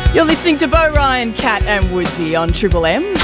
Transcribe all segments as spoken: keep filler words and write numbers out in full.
You're listening to Bo Ryan, Kat and Woodsy on Triple M. All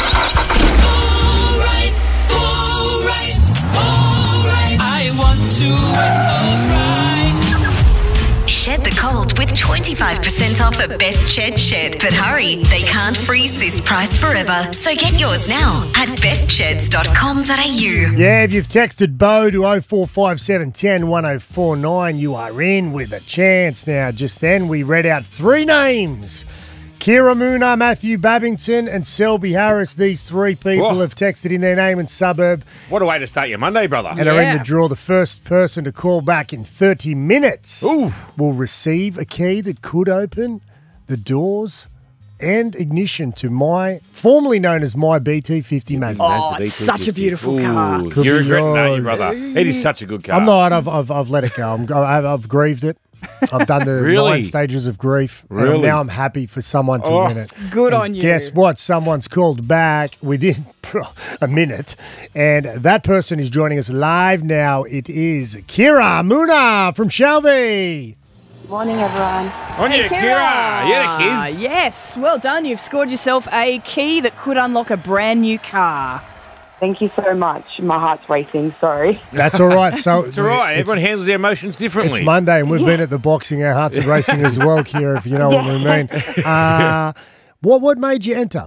right, all right, all right. I want to win us right. Shed the cold with twenty-five percent off at Best Shed Shed. But hurry, they can't freeze this price forever. So get yours now at best sheds dot com dot a u. Yeah, if you've texted Bo to oh four five seven, one oh, one oh four nine, you are in with a chance. Now, just then we read out three names. Kira Moona, Matthew Babington and Selby Harris. These three people Whoa. have texted in their name and suburb What a way to start your Monday, brother. and are in the draw. The first person to call back in thirty minutes Ooh. will receive a key that could open the doors and ignition to my, formerly known as my B T fifty Mazda. Oh, it's such a beautiful car. Ooh, Could you're be regretting that, you yours. brother. It is such a good car. I'm not. I've, I've, I've let it go. I'm, I've, I've grieved it. I've done the Really? nine stages of grief. And Really? now I'm happy for someone to Oh. win it. Good And on you. Guess what? Someone's called back within a minute. And that person is joining us live now. It is Kira Moona from Shelby. Morning, everyone. On you, Kira. Yeah, the kids. Yes, well done. You've scored yourself a key that could unlock a brand new car. Thank you so much. My heart's racing. Sorry. That's all right. So It's all right. It's, Everyone handles their emotions differently. it's Monday and we've been at the boxing. Our hearts are racing as well, Kira, if you know what we mean. Uh, what, what made you enter?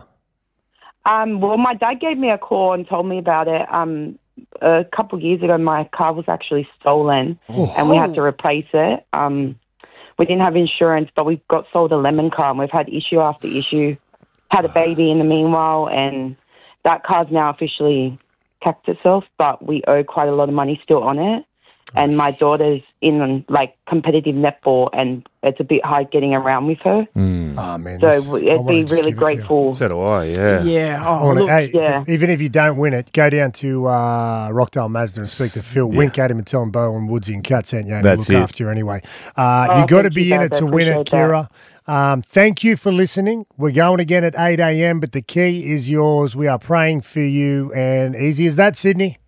Um, well, my dad gave me a call and told me about it. Um, a couple of years ago, my car was actually stolen, and we had to replace it. Um, we didn't have insurance, but we got sold a lemon car, and we've had issue after issue. Had a baby in the meanwhile, and that car's now officially capped itself, but we owe quite a lot of money still on it. And my daughter's in like competitive netball, and it's a bit hard getting around with her. Oh, man. So this- I it'd wanna be just really give it to you. grateful. So do I, yeah. Yeah. I Oh, wanna- look. hey, yeah. Even if you don't win it, go down to uh, Rockdale Mazda and speak to Phil. Yeah. Wink at him and tell him Bo and Woodsy and Kat sent you and That's he'll look it. after you anyway. Uh, Oh, you got to thank be you, in guys. it I to win it, appreciate Kira. Um, thank you for listening. We're going again at eight a.m., but the key is yours. We are praying for you, and easy as that, Sydney.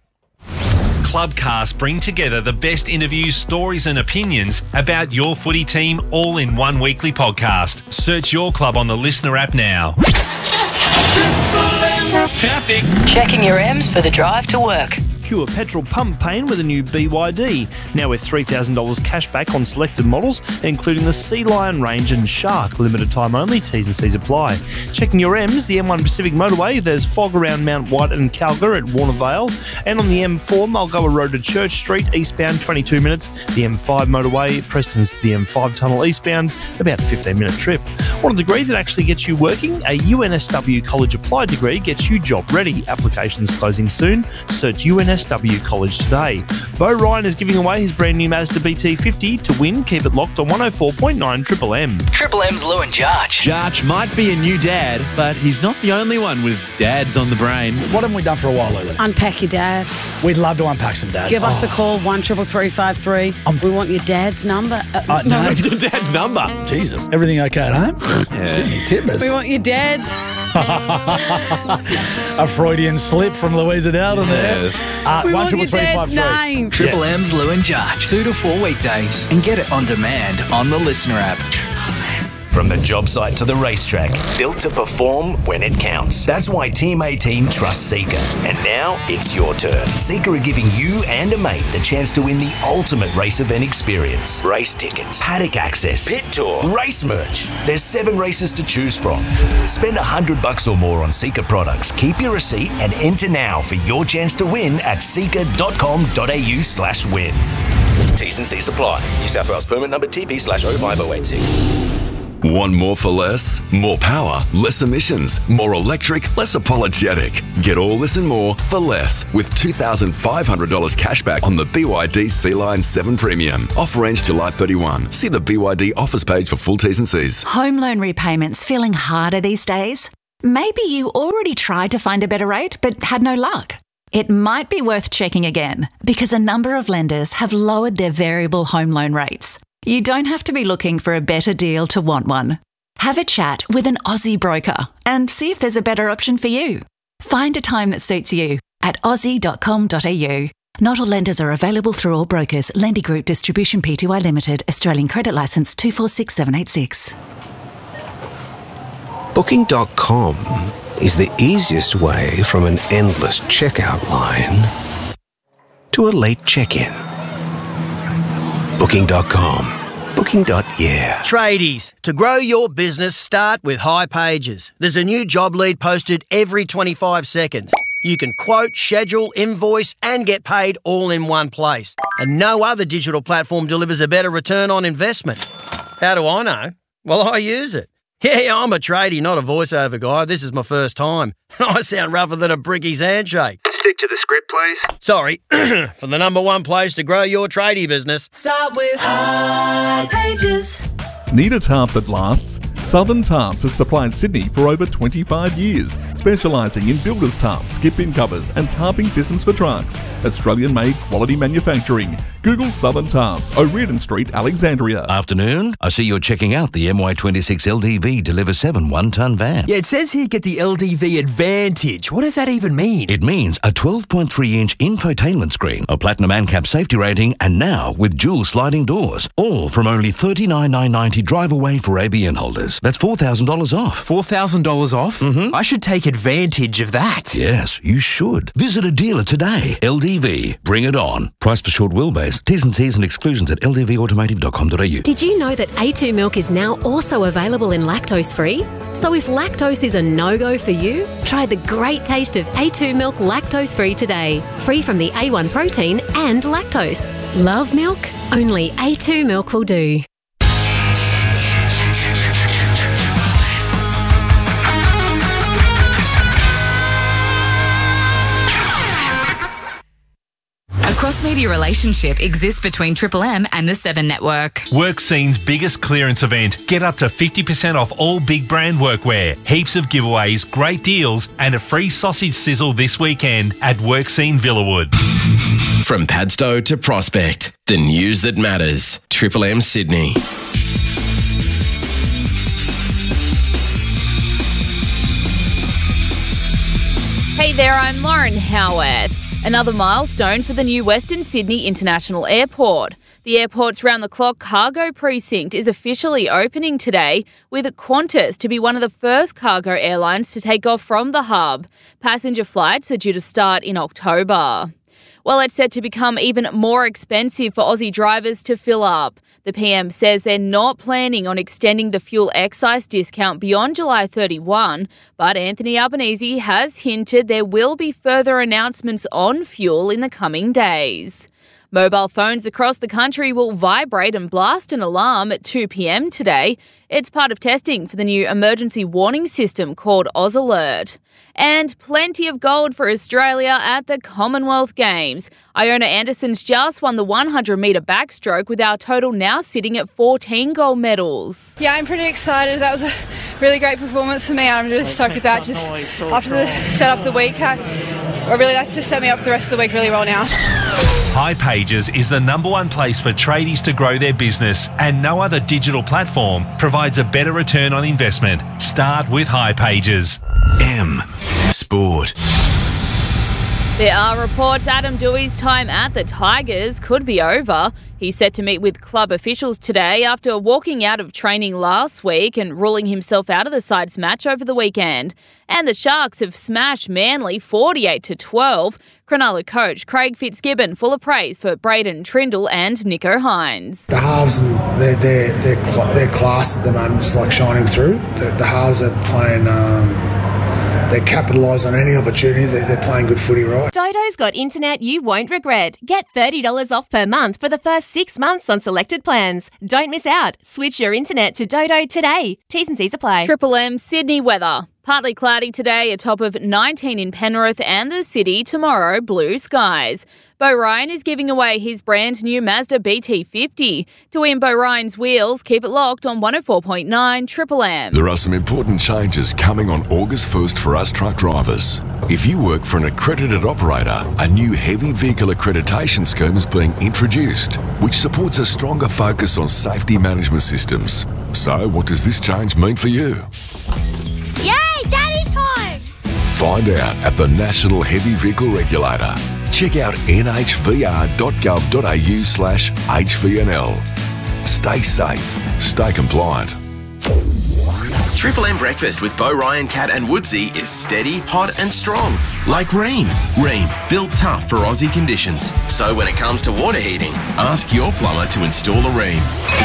Clubcast bring together the best interviews, stories and opinions about your footy team all in one weekly podcast. Search your club on the Listener app now. Triple M traffic. Checking your M's for the drive to work. Cure petrol pump pain with a new B Y D. Now with three thousand dollars cash back on selected models, including the Sea Lion range and Shark. Limited time only, T's and C's apply. Checking your M's, the M one Pacific motorway, there's fog around Mount White and Calgary at Warner Vale. And on the M four, Mulgoa Road to Church Street, eastbound twenty-two minutes. The M five motorway, Preston's to the M five tunnel eastbound, about a fifteen minute trip. Want a degree that actually gets you working? A U N S W College Applied degree gets you job ready. Applications closing soon. Search U N S W College today. Bo Ryan is giving away his brand new Mazda B T fifty. To win, keep it locked on one oh four point nine Triple M. Triple M's Lou and Jarch. Jarch might be a new dad, but he's not the only one with dads on the brain. What haven't we done for a while, Lulu? Unpack your dad. We'd love to unpack some dads. Give us a call, one triple three five three. We want your dad's number. Uh, Uh, no, Your dad's number. Jesus. Everything okay at home? Sydney Tippers. We want your dad's. A Freudian slip from Louisa Dowden there. Yes. Uh, We one want triple your three five dad's three. name. Triple M's Lou and Jarch. Two to four weekdays. And get it on demand on the Listener app. From the job site to the racetrack, built to perform when it counts. That's why Team eighteen trusts Seeker. And now it's your turn. Seeker are giving you and a mate the chance to win the ultimate race event experience. Race tickets, paddock access, pit tour, race merch. There's seven races to choose from. Spend a hundred bucks or more on Seeker products. Keep your receipt and enter now for your chance to win at seeker dot com dot a u slash win. T's and C's apply. New South Wales permit number T P slash oh five oh eight six. Want more for less? More power, less emissions, more electric, less apologetic. Get all this and more for less with two thousand five hundred dollars cash back on the B Y D Sea Lion seven Premium. Offer ends July thirty-first. See the B Y D offers page for full T's and C's. Home loan repayments feeling harder these days? Maybe you already tried to find a better rate but had no luck. It might be worth checking again because a number of lenders have lowered their variable home loan rates. You don't have to be looking for a better deal to want one. Have a chat with an Aussie broker and see if there's a better option for you. Find a time that suits you at aussie dot com dot a u. Not all lenders are available through all brokers. Lendy Group Distribution Pty Limited. Australian Credit Licence two four six seven eight six. Booking dot com is the easiest way from an endless checkout line to a late check-in. Booking dot com. Booking. Yeah. Tradies, to grow your business, start with High Pages. There's a new job lead posted every twenty-five seconds. You can quote, schedule, invoice and get paid all in one place. And no other digital platform delivers a better return on investment. How do I know? Well, I use it. Yeah, I'm a tradie, not a voiceover guy. This is my first time. And I sound rougher than a bricky's handshake. Stick to the script, please. Sorry, for the number one place to grow your tradie business. Start with High Pages. Need a tarp that lasts? Southern Tarps has supplied Sydney for over twenty-five years, specialising in builders' tarps, skip-in covers and tarping systems for trucks. Australian-made quality manufacturing. Google Southern Tarps, O'Riordan Street, Alexandria. Afternoon. I see you're checking out the M Y twenty-six L D V Deliver seven one-tonne van. Yeah, it says here get the L D V Advantage. What does that even mean? It means a twelve point three inch infotainment screen, a platinum ANCAP safety rating, and now with dual sliding doors. All from only thirty-nine thousand nine hundred ninety drive away for A B N holders. That's four thousand dollars off. four thousand dollars off? Mm-hmm. I should take advantage of that. Yes, you should. Visit a dealer today. L D V. Bring it on. Price for short wheelbase. T's and C's and exclusions at l d v automotive dot com dot a u. Did you know that A two milk is now also available in lactose-free? So if lactose is a no-go for you, try the great taste of A two milk lactose-free today. Free from the A one protein and lactose. Love milk? Only A two milk will do. A cross-media relationship exists between Triple M and the Seven Network. WorkScene's biggest clearance event. Get up to fifty percent off all big brand workwear. Heaps of giveaways, great deals, and a free sausage sizzle this weekend at WorkScene Villawood. From Padstow to Prospect, the news that matters. Triple M Sydney. Hey there, I'm Lauren Howarth. Another milestone for the new Western Sydney International Airport. The airport's round-the-clock cargo precinct is officially opening today, with Qantas to be one of the first cargo airlines to take off from the hub. Passenger flights are due to start in October. Well, it's set to become even more expensive for Aussie drivers to fill up. The P M says they're not planning on extending the fuel excise discount beyond July thirty-first, but Anthony Albanese has hinted there will be further announcements on fuel in the coming days. Mobile phones across the country will vibrate and blast an alarm at two p m today. It's part of testing for the new emergency warning system called Oz Alert. And plenty of gold for Australia at the Commonwealth Games. Iona Anderson's just won the one hundred metre backstroke, with our total now sitting at fourteen gold medals. Yeah, I'm pretty excited. That was a really great performance for me. I'm really stoked with that. Just after the set up the week, I, I really that's just set me up for the rest of the week really well now. High Pages is the number one place for tradies to grow their business, and no other digital platform provides a better return on investment. Start with High Pages. M Sport. There are reports Adam Dewey's time at the Tigers could be over. He's set to meet with club officials today after walking out of training last week and ruling himself out of the side's match over the weekend. And the Sharks have smashed Manly forty-eight to twelve. Cronulla coach Craig Fitzgibbon full of praise for Braden Trindle and Nico Hines. The halves, and their, their, their, cl- their class at the moment is like shining through. The, the halves are playing... Um, They capitalise on any opportunity. They're, they're playing good footy, right? Dodo's got internet you won't regret. Get thirty dollars off per month for the first six months on selected plans. Don't miss out. Switch your internet to Dodo today. T's and C's apply. Triple M Sydney weather. Partly cloudy today, a top of nineteen in Penrith and the city. Tomorrow, blue skies. Beau Ryan is giving away his brand new Mazda B T fifty. To win Beau Ryan's wheels, keep it locked on one oh four point nine Triple M. There are some important changes coming on August first for us truck drivers. If you work for an accredited operator, a new heavy vehicle accreditation scheme is being introduced, which supports a stronger focus on safety management systems. So, what does this change mean for you? Yay, Daddy's home! Find out at the National Heavy Vehicle Regulator. Check out n h v r dot gov dot a u slash h v n l. Stay safe, stay compliant. Triple M Breakfast with Bo Ryan, Cat and Woodsy is steady, hot and strong. Like Rheem. Rheem, built tough for Aussie conditions. So when it comes to water heating, ask your plumber to install a Rheem.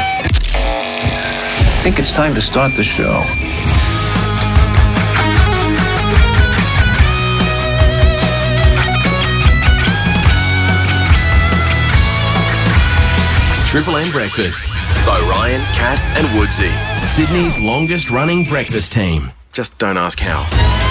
I think it's time to start the show. Triple M Breakfast. Bo Ryan, Cat and Woodsy. Sydney's longest running breakfast team. Just don't ask how.